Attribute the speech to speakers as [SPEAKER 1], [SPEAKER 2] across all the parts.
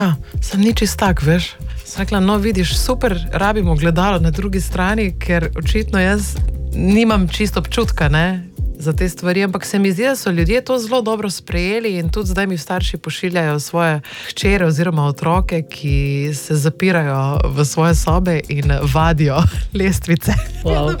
[SPEAKER 1] Sem ni čist tak, veš. Sem rekla, no vidiš, super, rabimo gledalo na drugi strani, ker očitno jaz nimam čisto občutka, ne, za te stvari, ampak se mi zdi, da so ljudje to zelo dobro sprejeli in tudi zdaj mi starši pošiljajo svoje hčere oziroma otroke, ki se zapirajo v svoje sobe in vadijo lestvice.
[SPEAKER 2] Wow.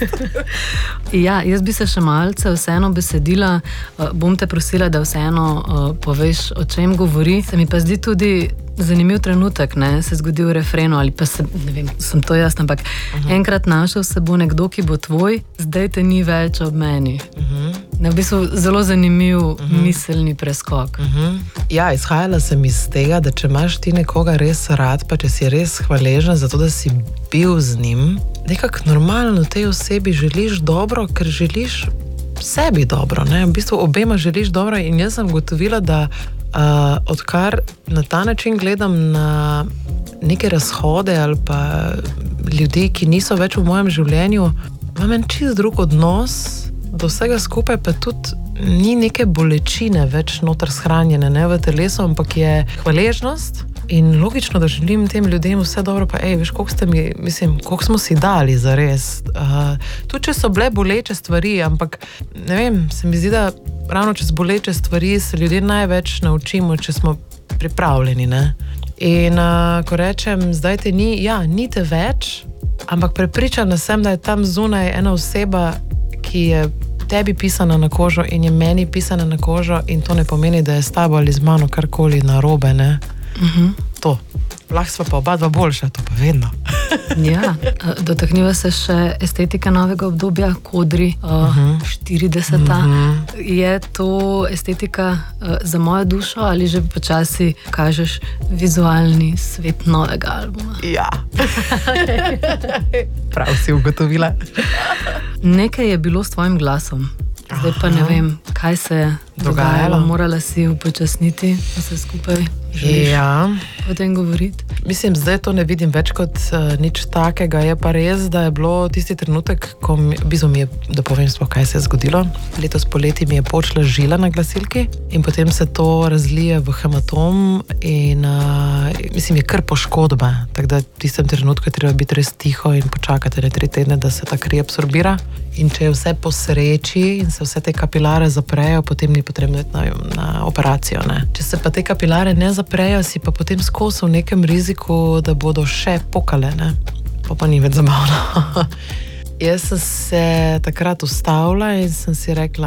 [SPEAKER 2] Ja, jaz bi se še malce vseeno besedila, bom te prosila, da vseeno poveš, o čem govori. Se mi pa zdi tudi zanimiv trenutek, ne, se zgodi v refrenu, ali pa ne vem, sem to jaz, ampak enkrat našel se bo nekdo, ki bo tvoj, zdaj te ni več ob meni. Ne, v bistvu zelo zanimiv miselni preskok.
[SPEAKER 1] Ja, izhajala sem iz tega, da če imaš ti nekoga res rad, pa če si res hvaležen za to, da si bil z njim, nekako normalno tej osebi želiš dobro, ker želiš sebi dobro, ne, v bistvu obema želiš dobro in jaz sem gotovila, da odkar na ta način gledam na neke razhode ali pa ljudi, ki niso več v mojem življenju, imam en čist drug odnos do vsega skupaj, pa tudi ni neke bolečine več noter shranjene, ne, v telesu, ampak je hvaležnost in logično, da želim tem ljudem vse dobro, pa veš, koliko smo si dali zares. Tudi če so bile boleče stvari, ampak ne vem, se mi zdi, da ravno čez boleče stvari se ljudje največ naučimo, če smo pripravljeni, ne. In ko rečem, zdaj te ni, ni te več, ampak prepričana sem, da je tam zunaj ena oseba, ki je tebi pisana na kožo in je meni pisana na kožo in to ne pomeni, da je s tabo ali z mano karkoli narobe, ne. To. Lahko sva pa oba dva boljša, to pa vedno.
[SPEAKER 2] Ja, dotakniva se še estetika novega obdobja, kodri, 40-ta. Je to estetika za mojo dušo ali že počasi kažeš vizualni svet novega albuma?
[SPEAKER 1] Ja. Prav si ugotovila.
[SPEAKER 2] Nekaj je bilo s tvojim glasom. Zdaj pa ne vem, kaj se je dogajalo. Morala si upočasniti vse skupaj.
[SPEAKER 1] Ja.
[SPEAKER 2] O tem govoriti.
[SPEAKER 1] Mislim, zdaj to ne vidim več kot nič takega. Je pa res, da je bilo tisti trenutek, ko da povem sploh, kaj se je zgodilo. Letos poleti mi je počela žila na glasilki in potem se to razlije v hematom in mislim, je kar poškodba. Tako da v tistem trenutku je treba biti res tiho in počakati 3 tedne, da se ta kri absorbira. In če je vse po sreči in se vse te kapilare zaprejo, potem ni potrebno na operacijo, ne. Če se pa te kapilare ne zaprejo, si pa potem skozi v nekem riziku, da bodo še pokale, ne. Pa ni več zabavno. Jaz sem se takrat ustavila in sem si rekla,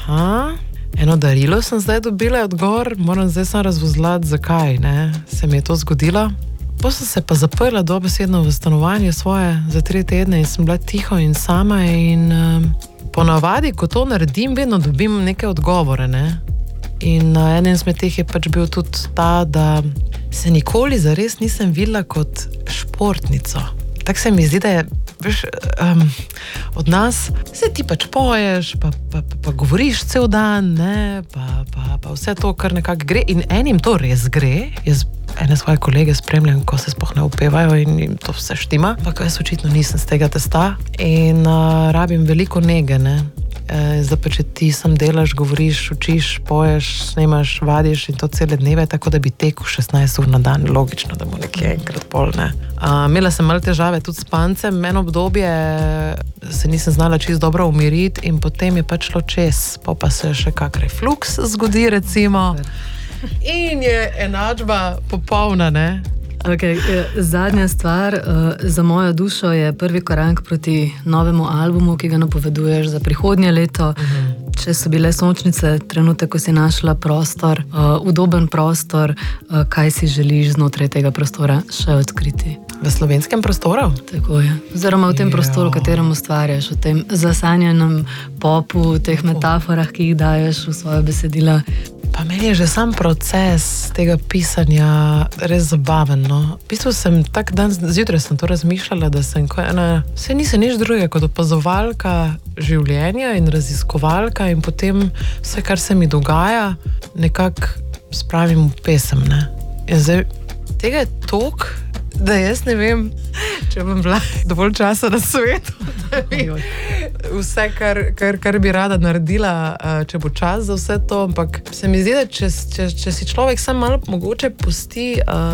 [SPEAKER 1] eno darilo sem zdaj dobila odgovor, moram zdaj sam razvozlati, zakaj, ne, se mi je to zgodilo. Potem sem se pa zaprla dobesedno v stanovanje svoje za 3 tedne in sem bila tiho in sama in ponavadi, ko to naredim, vedno dobim neke odgovore, ne. In eden izmed teh je pač bil tudi ta, da se nikoli zares nisem videla kot športnico. Tako se mi zdi, da je, veš, od nas, se ti pač poješ, pa govoriš cel dan, ne, pa vse to, kar nekako gre in enim to res gre. Jaz ene svoje kolege spremljam, ko se sploh ne upevajo in jim to vse štima, ampak jaz očitno nisem z tega testa in rabim veliko nege, ne. Zdaj pa, če ti sam delaš, govoriš, učiš, poješ, snemaš, vadiš in to cele dneve, tako da bi tekel 16 ur na dan, logično, da bo nekje enkrat pol, ne. Imela sem malo težave tudi s pancem, eno obdobje se nisem znala čisto dobro umiriti in potem je pač šlo čez, pa se še kak refluks zgodi, recimo, in je enačba popolna, ne.
[SPEAKER 2] Okay, zadnja stvar za mojo dušo je prvi korak proti novemu albumu, ki ga napoveduješ za prihodnje leto. Če so bile sončnice, trenutek, ko si našla prostor, udoben prostor, kaj si želiš znotraj tega prostora še odkriti?
[SPEAKER 1] V slovenskem prostoru?
[SPEAKER 2] Tako je. Oziroma v tem prostoru, v katerem ustvarjaš, v tem zasanjanem popu, v teh metaforah, ki jih daješ v svoje besedila.
[SPEAKER 1] Pa meni je že sam proces tega pisanja res zabaven, no. V bistvu sem tak dan, zjutraj sem to razmišljala, da sem saj nisem nič drugega kot opazovalka življenja in raziskovalka in potem vse, kar se mi dogaja, nekako spravim v pesem, ne. In zdaj, tega je toliko, da jaz ne vem, če bom bila dovolj časa na svetu, vse, kar bi rada naredila, če bo čas za vse to, ampak se mi zdi, da če si človek sam malo mogoče pusti